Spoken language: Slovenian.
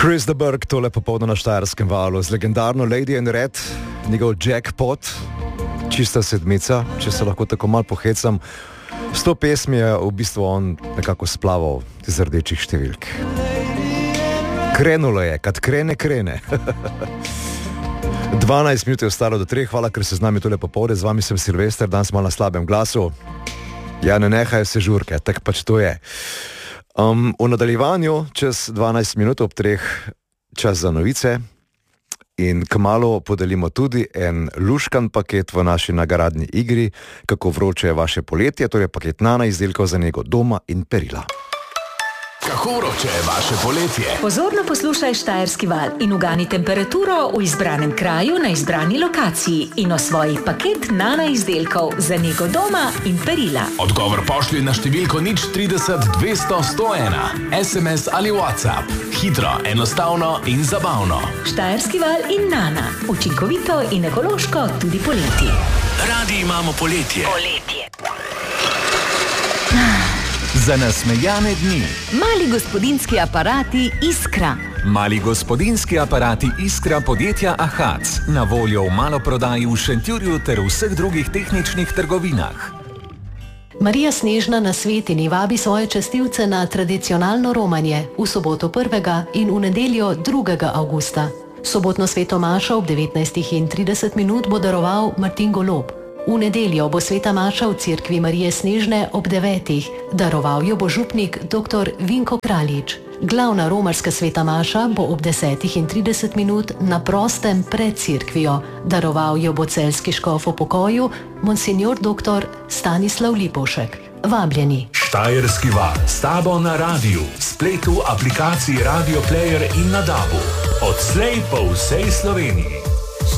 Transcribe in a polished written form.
Chris de Burgh, tole popoldne na Štajerskem valu z legendarno Lady and Red, njegov Jackpot, čista sedmica, če se lahko tako malo pohecam. S to pesmi je v bistvu on nekako splaval iz rdečih številk. Krenulo je, kad krene. 12 minut je ostalo do 3, hvala, ker se z nami tole popovde, z vami sem Silvester, danes malo na slabem glasu. Ja, ne nehajo se žurke, tak pač to je. V nadaljevanju čez 12 minut ob 3 čas za novice in kmalu podelimo tudi en luškan paket v naši nagradni igri, kako vroče je vaše poletje, torej paket Nana izdelkov za nego doma in perila. Kako vroče je vaše poletje? Pozorno poslušaj Štajerski val in ugani temperaturo v izbranem kraju na izbrani lokaciji in osvoji paket Nana izdelkov za nego doma in perila. Odgovor pošlji na številko 030 200 101, SMS ali WhatsApp. Hitro, enostavno in zabavno. Štajerski val in Nana. Učinkovito in ekološko tudi poleti. Radi imamo poletje. Za nasmejane dni. Mali gospodinjski aparati Iskra. Mali gospodinjski aparati Iskra podjetja Ahac. Na voljo v maloprodaji v Šentjurju ter vseh drugih tehničnih trgovinah. Marija Snežna na Svetini vabi svoje častilce na tradicionalno romanje v soboto 1. in v nedeljo 2. avgusta. Sobotno sveto mašo ob 19:30 bo daroval Martin Golob. V nedeljo bo sveta maša v cerkvi Marije Snežne ob 9. Daroval jo bo župnik dr. Vinko Kraljič. Glavna romarska sveta maša bo ob 10:30 na prostem pred cerkvijo. Daroval jo bo celjski škof v pokoju, monsignor dr. Stanislav Lipovšek. Vabljeni. Štajerski val s tabo na radiju, spletu, aplikaciji Radio Player in na DAB-u. Odslej po vsej Sloveniji.